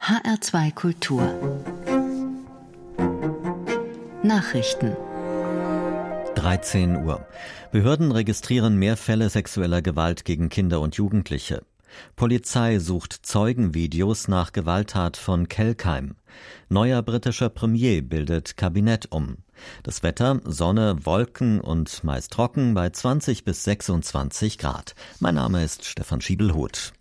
HR2 Kultur Nachrichten 13 Uhr. Behörden registrieren mehr Fälle sexueller Gewalt gegen Kinder und Jugendliche. Polizei sucht Zeugenvideos nach Gewalttat von Kelkheim. Neuer britischer Premier bildet Kabinett um. Das Wetter, Sonne, Wolken und meist trocken bei 20 bis 26 Grad. Mein Name ist Stefan Schiebelhuth.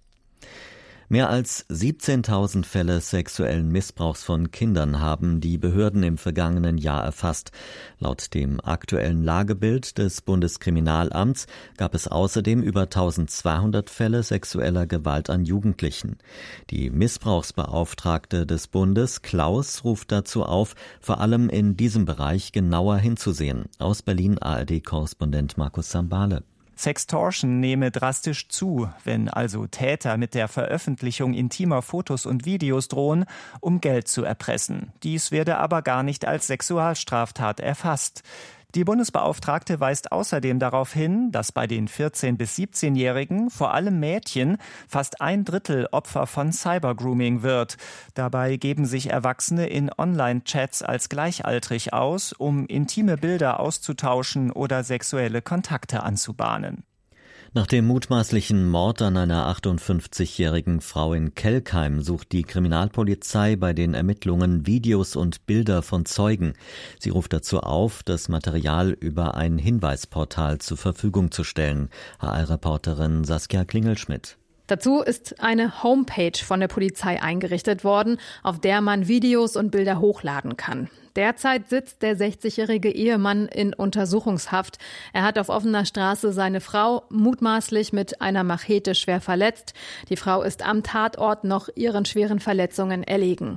Mehr als 17.000 Fälle sexuellen Missbrauchs von Kindern haben die Behörden im vergangenen Jahr erfasst. Laut dem aktuellen Lagebild des Bundeskriminalamts gab es außerdem über 1.200 Fälle sexueller Gewalt an Jugendlichen. Die Missbrauchsbeauftragte des Bundes, Klaus, ruft dazu auf, vor allem in diesem Bereich genauer hinzusehen. Aus Berlin ARD-Korrespondent Markus Sambale. Sextortion nehme drastisch zu, wenn also Täter mit der Veröffentlichung intimer Fotos und Videos drohen, um Geld zu erpressen. Dies werde aber gar nicht als Sexualstraftat erfasst. Die Bundesbeauftragte weist außerdem darauf hin, dass bei den 14- bis 17-Jährigen, vor allem Mädchen, fast 1/3 Opfer von Cybergrooming wird. Dabei geben sich Erwachsene in Online-Chats als gleichaltrig aus, um intime Bilder auszutauschen oder sexuelle Kontakte anzubahnen. Nach dem mutmaßlichen Mord an einer 58-jährigen Frau in Kelkheim sucht die Kriminalpolizei bei den Ermittlungen Videos und Bilder von Zeugen. Sie ruft dazu auf, das Material über ein Hinweisportal zur Verfügung zu stellen. HR-Reporterin Saskia Klingelschmidt. Dazu ist eine Homepage von der Polizei eingerichtet worden, auf der man Videos und Bilder hochladen kann. Derzeit sitzt der 60-jährige Ehemann in Untersuchungshaft. Er hat auf offener Straße seine Frau mutmaßlich mit einer Machete schwer verletzt. Die Frau ist am Tatort noch ihren schweren Verletzungen erlegen.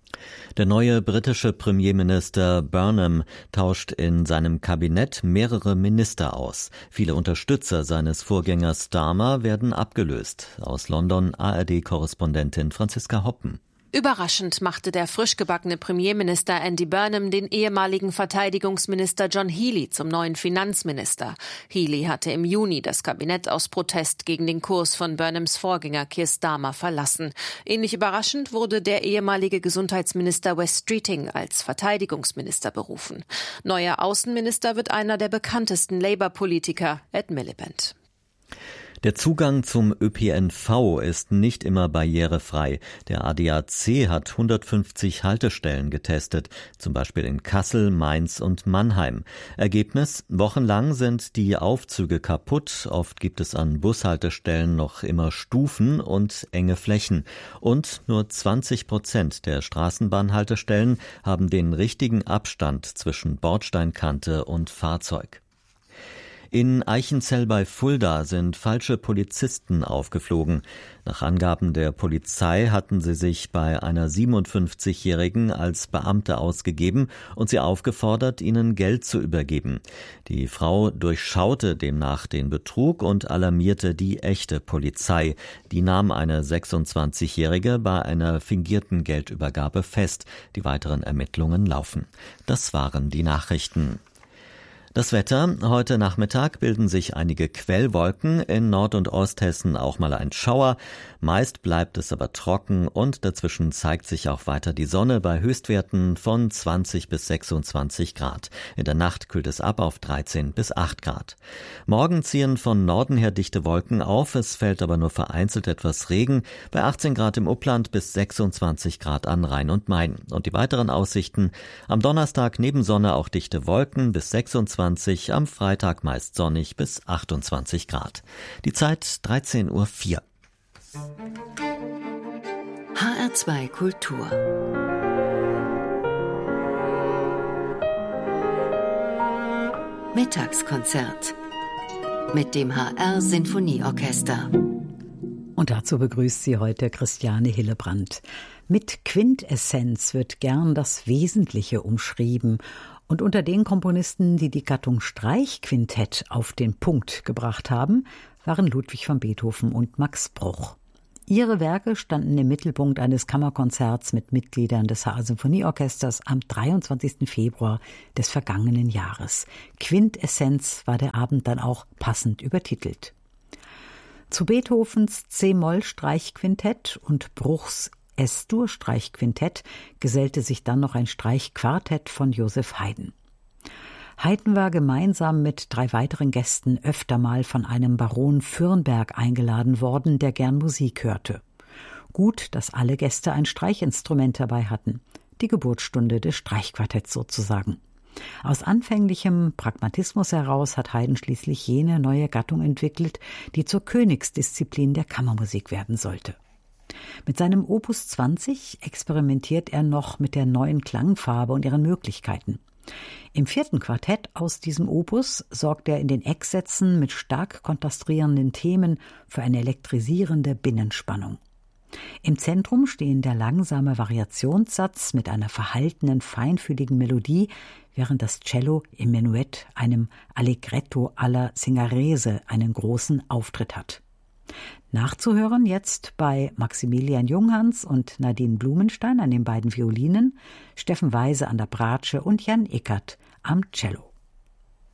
Der neue britische Premierminister Burnham tauscht in seinem Kabinett mehrere Minister aus. Viele Unterstützer seines Vorgängers Starmer werden abgelöst. Aus London ARD-Korrespondentin Franziska Hoppen. Überraschend machte der frisch gebackene Premierminister Andy Burnham den ehemaligen Verteidigungsminister John Healey zum neuen Finanzminister. Healey hatte im Juni das Kabinett aus Protest gegen den Kurs von Burnhams Vorgänger Keir Starmer verlassen. Ähnlich überraschend wurde der ehemalige Gesundheitsminister Wes Streeting als Verteidigungsminister berufen. Neuer Außenminister wird einer der bekanntesten Labour-Politiker, Ed Miliband. Der Zugang zum ÖPNV ist nicht immer barrierefrei. Der ADAC hat 150 Haltestellen getestet, zum Beispiel in Kassel, Mainz und Mannheim. Ergebnis: Wochenlang sind die Aufzüge kaputt, oft gibt es an Bushaltestellen noch immer Stufen und enge Flächen. Und nur 20% der Straßenbahnhaltestellen haben den richtigen Abstand zwischen Bordsteinkante und Fahrzeug. In Eichenzell bei Fulda sind falsche Polizisten aufgeflogen. Nach Angaben der Polizei hatten sie sich bei einer 57-Jährigen als Beamte ausgegeben und sie aufgefordert, ihnen Geld zu übergeben. Die Frau durchschaute demnach den Betrug und alarmierte die echte Polizei. Die nahm eine 26-Jährige bei einer fingierten Geldübergabe fest. Die weiteren Ermittlungen laufen. Das waren die Nachrichten. Das Wetter: Heute Nachmittag bilden sich einige Quellwolken, in Nord- und Osthessen auch mal ein Schauer. Meist bleibt es aber trocken und dazwischen zeigt sich auch weiter die Sonne bei Höchstwerten von 20 bis 26 Grad. In der Nacht kühlt es ab auf 13 bis 8 Grad. Morgen ziehen von Norden her dichte Wolken auf, es fällt aber nur vereinzelt etwas Regen, bei 18 Grad im Upland bis 26 Grad an Rhein und Main. Und die weiteren Aussichten: Am Donnerstag neben Sonne auch dichte Wolken bis 26, am Freitag meist sonnig bis 28 Grad. Die Zeit 13:04 Uhr. HR2 Kultur Mittagskonzert mit dem HR Sinfonieorchester. Und dazu begrüßt sie heute Christiane Hillebrand. Mit Quintessenz wird gern das Wesentliche umschrieben. Und unter den Komponisten, die die Gattung Streichquintett auf den Punkt gebracht haben, waren Ludwig van Beethoven und Max Bruch. Ihre Werke standen im Mittelpunkt eines Kammerkonzerts mit Mitgliedern des HR Sinfonieorchesters am 23. Februar des vergangenen Jahres. Quintessenz war der Abend dann auch passend übertitelt. Zu Beethovens C-Moll-Streichquintett und Bruchs S-Dur-Streichquintett gesellte sich dann noch ein Streichquartett von Joseph Haydn. Haydn war gemeinsam mit 3 weiteren Gästen öfter mal von einem Baron Fürnberg eingeladen worden, der gern Musik hörte. Gut, dass alle Gäste ein Streichinstrument dabei hatten, die Geburtsstunde des Streichquartetts sozusagen. Aus anfänglichem Pragmatismus heraus hat Haydn schließlich jene neue Gattung entwickelt, die zur Königsdisziplin der Kammermusik werden sollte. Mit seinem Opus 20 experimentiert er noch mit der neuen Klangfarbe und ihren Möglichkeiten. Im 4. Quartett aus diesem Opus sorgt er in den Ecksätzen mit stark kontrastierenden Themen für eine elektrisierende Binnenspannung. Im Zentrum stehen der langsame Variationssatz mit einer verhaltenen, feinfühligen Melodie, während das Cello im Menuett, einem Allegretto alla Zingarese, einen großen Auftritt hat. Nachzuhören jetzt bei Maximilian Junghans und Nadine Blumenstein an den beiden Violinen, Steffen Weise an der Bratsche und Jan Eckert am Cello.